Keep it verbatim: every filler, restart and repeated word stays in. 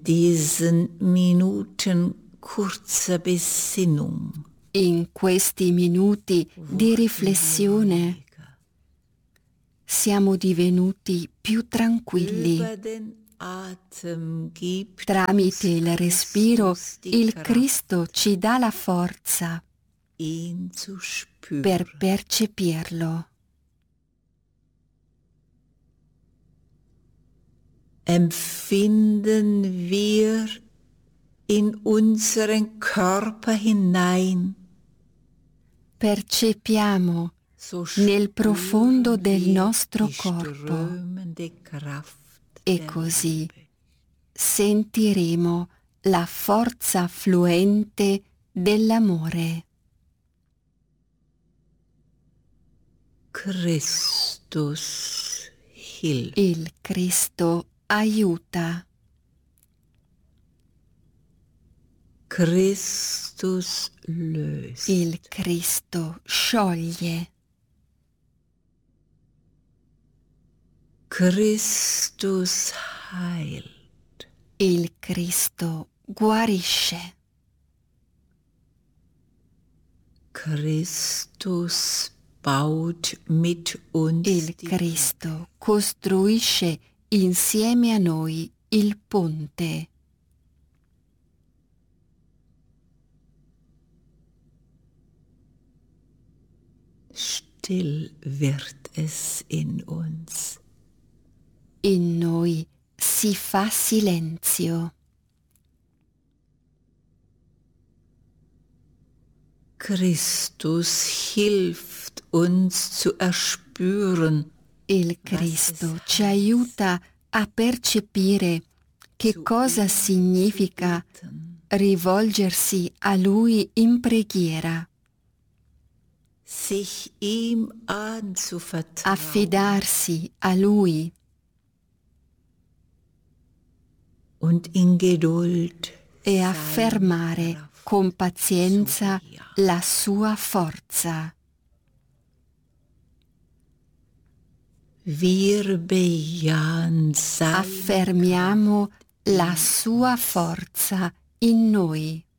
diesen Minuten kurzer Besinnung. In questi minuti di riflessione siamo divenuti più tranquilli. Tramite il respiro il Cristo ci dà la forza per percepirlo. Empfinden wir in unseren Körper hinein. Percepiamo nel profondo del nostro corpo e così sentiremo la forza fluente dell'amore. Christus hilft. Il Cristo aiuta. Christus löst. Il Cristo scioglie. Christus heilt. Il Cristo guarisce. Christus baut mit uns. Il Cristo costruisce insieme a noi il ponte. Still wird es in uns. In noi si fa silenzio. Christus hilft uns zu erspüren. Il Cristo ci aiuta a percepire che cosa significa rivolgersi a Lui in preghiera. Sich ihm anzuvertrauen. Affidarsi a Lui. Und in Geduld e affermare con pazienza la sua forza. Wir bejahen seine Affermiamo la sua forza in noi.